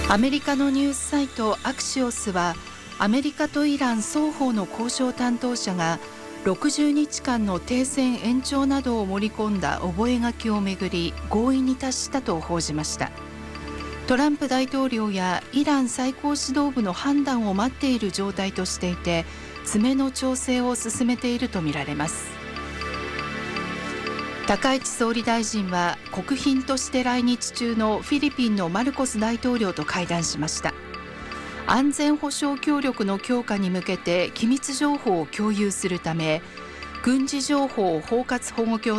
アメリカのニュースサイトアクシオスは、アメリカとイラン双方の交渉担当者が60日間の停戦延長などを盛り込んだ覚書をめぐり合意に達したと報じました。トランプ大統領やイラン最高指導部の判断を待っている状態としていて、詰めの調整を進めているとみられます。高市総理大臣は国賓として来日中のフィリピンのマルコス大統領と会談しました。安全保障協力の強化に向けて機密情報を共有するため、軍事情報包括保護協